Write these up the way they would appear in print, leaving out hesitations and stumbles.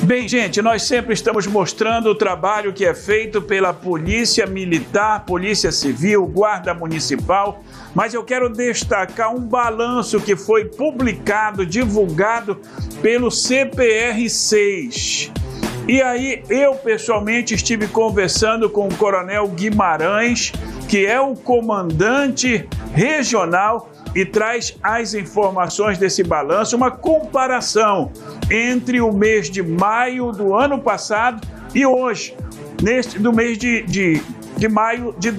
Bem, gente, nós sempre estamos mostrando o trabalho que é feito pela Polícia Militar, Polícia Civil, Guarda Municipal, mas eu quero destacar um balanço que foi publicado, divulgado pelo CPR-6. E aí, eu pessoalmente estive conversando com o Coronel Guimarães, que é o comandante regional, e traz as informações desse balanço, uma comparação entre o mês de maio do ano passado e hoje, do mês de maio de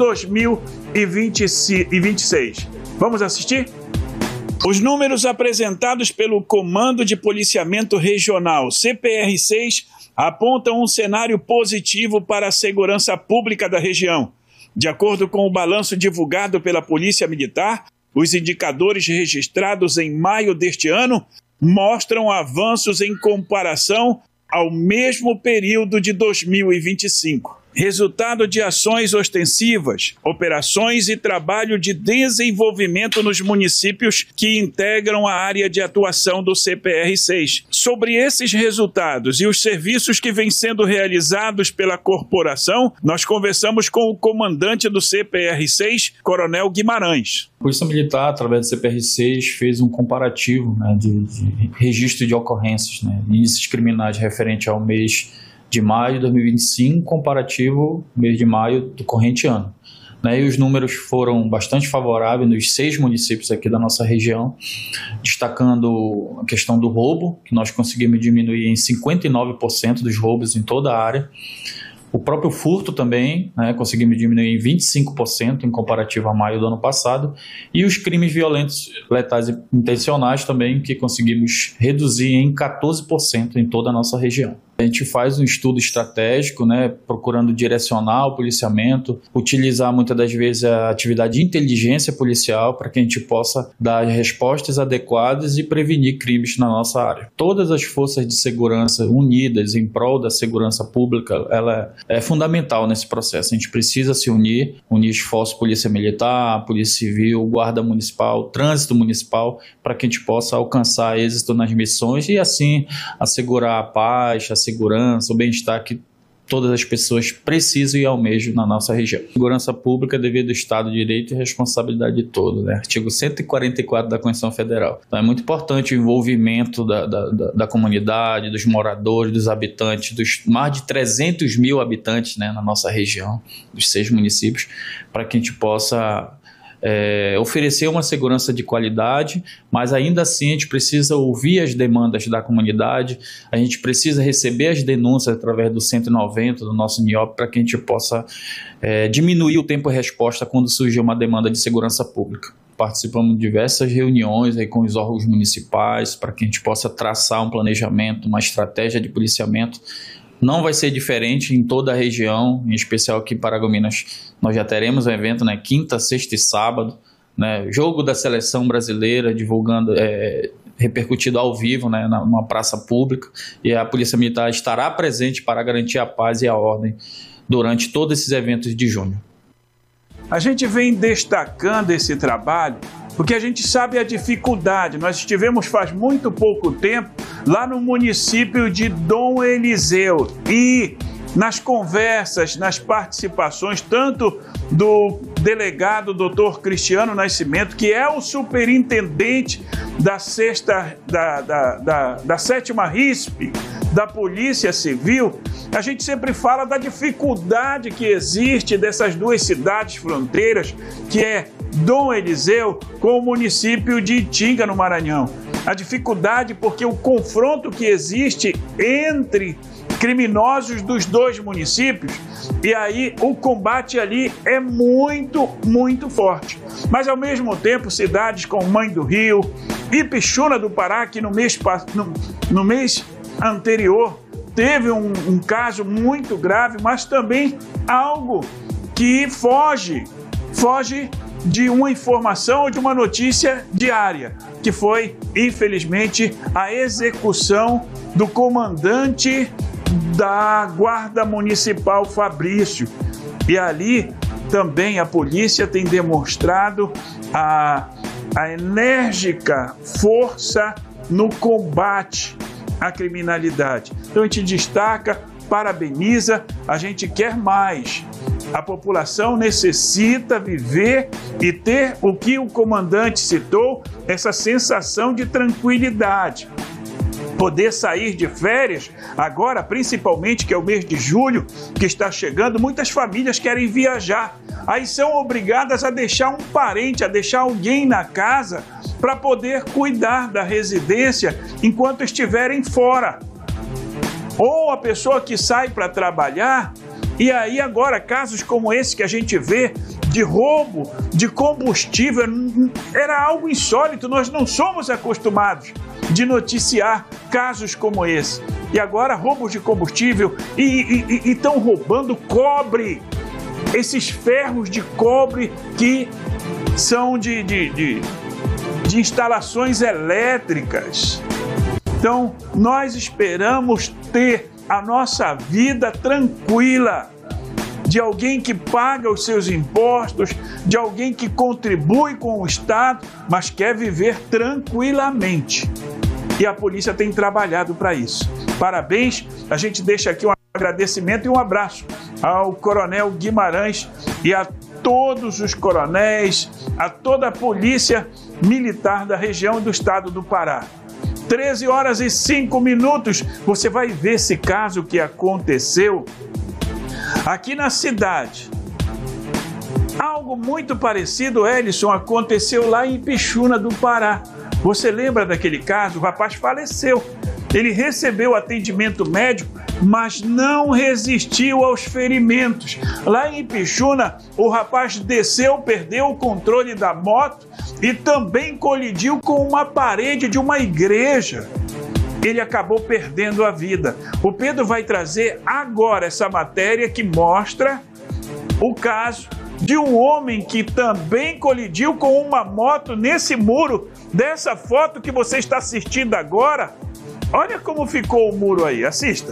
2026. Vamos assistir? Os números apresentados pelo Comando de Policiamento Regional, CPR-6, apontam um cenário positivo para a segurança pública da região. De acordo com o balanço divulgado pela Polícia Militar, os indicadores registrados em maio deste ano mostram avanços em comparação ao mesmo período de 2025. Resultado de ações ostensivas, operações e trabalho de desenvolvimento nos municípios que integram a área de atuação do CPR-6. Sobre esses resultados e os serviços que vêm sendo realizados pela corporação, nós conversamos com o comandante do CPR-6, Coronel Guimarães. A Polícia Militar, através do CPR-6, fez um comparativo, de registro de ocorrências, índices criminais referente ao mês de maio de 2025, comparativo mês de maio do corrente ano. E os números foram bastante favoráveis nos 6 municípios aqui da nossa região, destacando a questão do roubo, que nós conseguimos diminuir em 59% dos roubos em toda a área. O próprio furto também, conseguimos diminuir em 25% em comparativo a maio do ano passado. E os crimes violentos, letais e intencionais também, que conseguimos reduzir em 14% em toda a nossa região. A gente faz um estudo estratégico, procurando direcionar o policiamento, utilizar muitas das vezes a atividade de inteligência policial para que a gente possa dar respostas adequadas e prevenir crimes na nossa área. Todas as forças de segurança unidas em prol da segurança pública, ela é fundamental nesse processo. A gente precisa se unir esforços Polícia Militar, Polícia Civil, Guarda Municipal, Trânsito Municipal, para que a gente possa alcançar êxito nas missões e assim assegurar a paz, a segurança, o bem-estar que todas as pessoas precisam e almejam na nossa região. Segurança pública é dever do Estado de Direito e responsabilidade de todos, Artigo 144 da Constituição Federal. Então é muito importante o envolvimento da comunidade, dos moradores, dos habitantes, dos mais de 300 mil habitantes na nossa região, dos 6 municípios, para que a gente possa oferecer uma segurança de qualidade, mas ainda assim a gente precisa ouvir as demandas da comunidade, a gente precisa receber as denúncias através do 190 do nosso NIOP para que a gente possa diminuir o tempo de resposta quando surgir uma demanda de segurança pública. Participamos de diversas reuniões com os órgãos municipais para que a gente possa traçar um planejamento, uma estratégia de policiamento. Não vai ser diferente em toda a região, em especial aqui em Paragominas. Nós já teremos um evento quinta, sexta e sábado, jogo da seleção brasileira, divulgando, repercutido ao vivo, numa praça pública, e a Polícia Militar estará presente para garantir a paz e a ordem durante todos esses eventos de junho. A gente vem destacando esse trabalho porque a gente sabe a dificuldade. Nós estivemos faz muito pouco tempo lá no município de Dom Eliseu e nas conversas, nas participações, tanto do delegado Dr. Cristiano Nascimento, que é o superintendente da 7ª RISP, da Polícia Civil, a gente sempre fala da dificuldade que existe dessas 2 cidades fronteiras, que é Dom Eliseu com o município de Itinga, no Maranhão. A dificuldade porque o confronto que existe entre criminosos dos 2 municípios, e aí o combate ali é muito, muito forte. Mas ao mesmo tempo, cidades como Mãe do Rio e Pixuna do Pará, que no mês anterior teve um caso muito grave, mas também algo que foge de uma informação ou de uma notícia diária, que foi, infelizmente, a execução do comandante da Guarda Municipal, Fabrício. E ali também a polícia tem demonstrado a enérgica força no combate a criminalidade. Então a gente destaca, parabeniza, a gente quer mais. A população necessita viver e ter o que o comandante citou, essa sensação de tranquilidade. Poder sair de férias, agora principalmente que é o mês de julho, que está chegando, muitas famílias querem viajar. Aí são obrigadas a deixar um parente, a deixar alguém na casa para poder cuidar da residência enquanto estiverem fora. Ou a pessoa que sai para trabalhar, e aí agora casos como esse que a gente vê, de roubo de combustível, era algo insólito, nós não somos acostumados de noticiar casos como esse. E agora roubos de combustível e estão roubando cobre, esses ferros de cobre que são de instalações elétricas. Então, nós esperamos ter a nossa vida tranquila, de alguém que paga os seus impostos, de alguém que contribui com o Estado, mas quer viver tranquilamente. E a polícia tem trabalhado para isso. Parabéns, a gente deixa aqui um agradecimento e um abraço ao Coronel Guimarães e a todos os coronéis, a toda a polícia militar da região do estado do Pará. 13h05, você vai ver esse caso que aconteceu aqui na cidade. Algo muito parecido, Elison, aconteceu lá em Ipixuna do Pará. Você lembra daquele caso? O rapaz faleceu. Ele recebeu atendimento médico, mas não resistiu aos ferimentos. Lá em Ipixuna, o rapaz desceu, perdeu o controle da moto e também colidiu com uma parede de uma igreja. Ele acabou perdendo a vida. O Pedro vai trazer agora essa matéria que mostra o caso de um homem que também colidiu com uma moto nesse muro dessa foto que você está assistindo agora. Olha como ficou o muro aí, assista.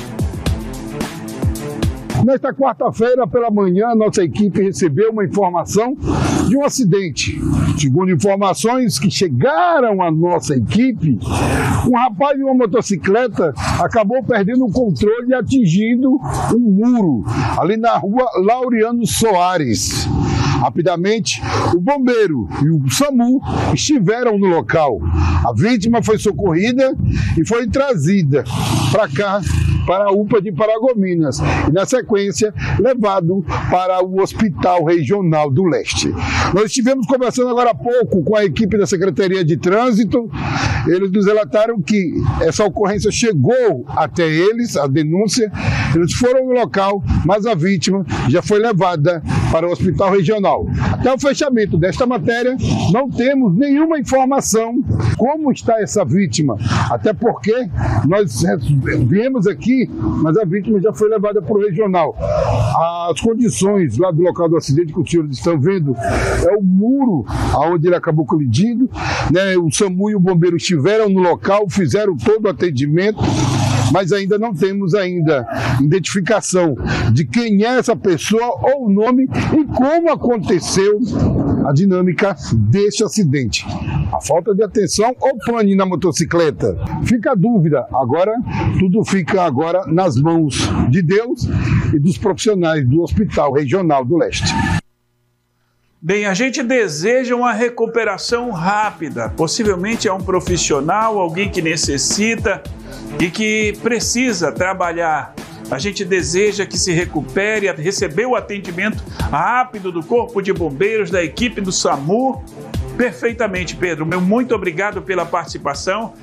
Nesta quarta-feira, pela manhã, nossa equipe recebeu uma informação de um acidente. Segundo informações que chegaram à nossa equipe, um rapaz de uma motocicleta acabou perdendo o controle e atingindo um muro, ali na rua Laureano Soares. Rapidamente, o bombeiro e o SAMU estiveram no local. A vítima foi socorrida e foi trazida para cá, para a UPA de Paragominas, e na sequência levado para o Hospital Regional do Leste. Nós estivemos conversando agora há pouco com a equipe da Secretaria de Trânsito. Eles nos relataram que essa ocorrência chegou até eles, a denúncia, eles foram no local, mas a vítima já foi levada para o Hospital Regional. Até o fechamento desta matéria, não temos nenhuma informação como está essa vítima, até porque nós viemos aqui, mas a vítima já foi levada para o regional. As condições lá do local do acidente que os senhores estão vendo é o muro onde ele acabou colidindo, né? O SAMU e o bombeiro estiveram no local, fizeram todo o atendimento, mas ainda não temos identificação de quem é essa pessoa ou o nome e como aconteceu a dinâmica deste acidente. A falta de atenção ou pane na motocicleta? Fica a dúvida. Agora, tudo fica agora nas mãos de Deus e dos profissionais do Hospital Regional do Leste. Bem, a gente deseja uma recuperação rápida. Possivelmente é um profissional, alguém que necessita e que precisa trabalhar. A gente deseja que se recupere, recebeu o atendimento rápido do Corpo de Bombeiros, da equipe do SAMU. Perfeitamente, Pedro. Meu muito obrigado pela participação.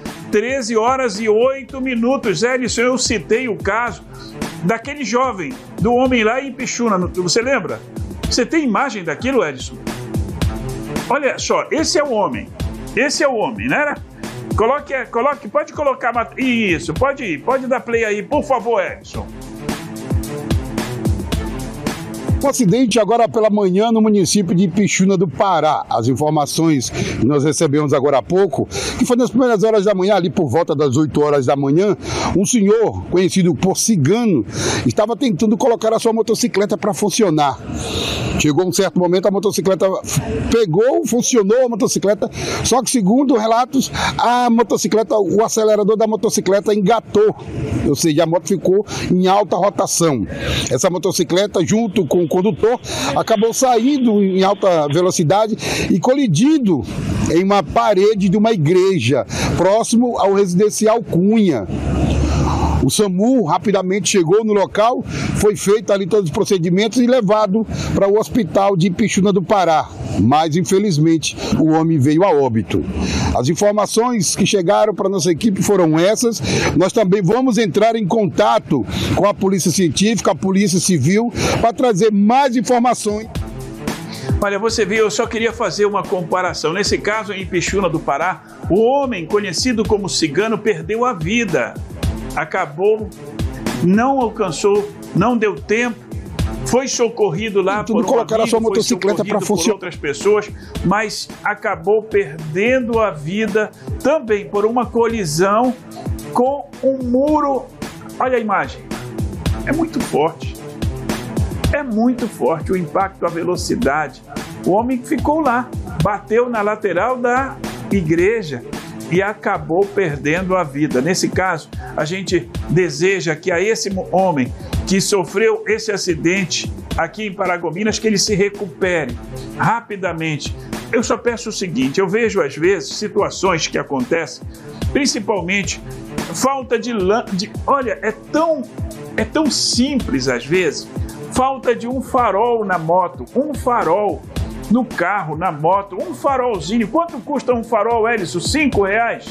13h08. Elison, eu citei o caso daquele jovem, do homem lá em Ipixuna. Você lembra? Você tem imagem daquilo, Elison? Olha só, esse é o homem, né? Coloque, pode colocar, isso, pode dar play aí, por favor, Elison. Um acidente agora pela manhã no município de Ipixuna do Pará. As informações que nós recebemos agora há pouco, que foi nas primeiras horas da manhã, ali por volta das 8 horas da manhã, um senhor, conhecido por cigano, estava tentando colocar a sua motocicleta para funcionar. Chegou um certo momento, a motocicleta pegou, funcionou a motocicleta, só que segundo relatos, o acelerador da motocicleta engatou, ou seja, a moto ficou em alta rotação. Essa motocicleta, junto com o condutor, acabou saindo em alta velocidade e colidindo em uma parede de uma igreja, próximo ao residencial Cunha. O SAMU rapidamente chegou no local, foi feito ali todos os procedimentos e levado para o hospital de Ipixuna do Pará. Mas, infelizmente, o homem veio a óbito. As informações que chegaram para a nossa equipe foram essas. Nós também vamos entrar em contato com a Polícia Científica, a Polícia Civil, para trazer mais informações. Olha, você viu, eu só queria fazer uma comparação. Nesse caso, em Ipixuna do Pará, o homem conhecido como cigano perdeu a vida. Acabou, não alcançou, não deu tempo, foi socorrido lá por um amigo, a sua motocicleta para por outras pessoas, mas acabou perdendo a vida também por uma colisão com um muro. Olha a imagem, é muito forte o impacto, a velocidade. O homem ficou lá, bateu na lateral da igreja e acabou perdendo a vida. Nesse caso, a gente deseja que a esse homem que sofreu esse acidente aqui em Paragominas, que ele se recupere rapidamente. Eu só peço o seguinte, eu vejo às vezes situações que acontecem, principalmente falta de olha, é tão simples às vezes, falta de um farol na moto, um farol no carro, na moto, um farolzinho. Quanto custa um farol, Elison? R$5?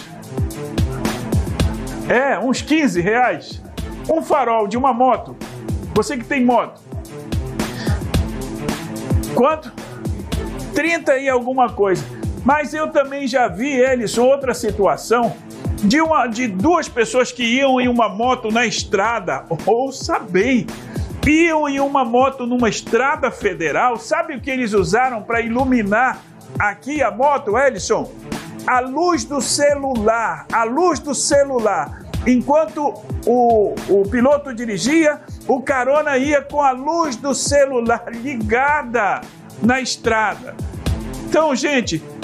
Uns R$15. Um farol de uma moto. Você que tem moto. Quanto? 30 e alguma coisa. Mas eu também já vi, Elison, outra situação de duas pessoas que iam em uma moto na estrada. Ouça bem. Iam em uma moto numa estrada federal. Sabe o que eles usaram para iluminar aqui a moto, Elison? A luz do celular. Enquanto o piloto dirigia, o carona ia com a luz do celular ligada na estrada. Então, gente,